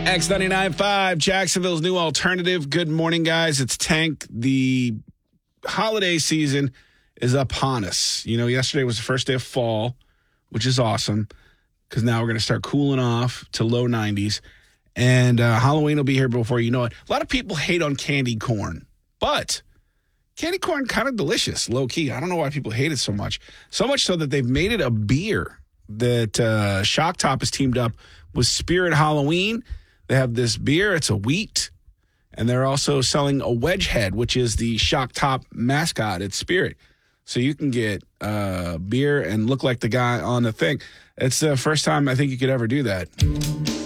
X99.5, Jacksonville's new alternative. Good morning, guys. It's Tank. The holiday season is upon us. You know, yesterday was the first day of fall, which is awesome because now we're going to start cooling off to low 90s. And Halloween will be here before you know it. A lot of people hate on candy corn, but candy corn kind of delicious, low-key. I don't know why people hate it so much. So much so that they've made it a beer that Shock Top has teamed up with Spirit Halloween. They have this beer. It's a wheat. And they're also selling a wedge head, which is the Shock Top mascot at Spirit. So you can get beer and look like the guy on the thing. It's the first time I think you could ever do that.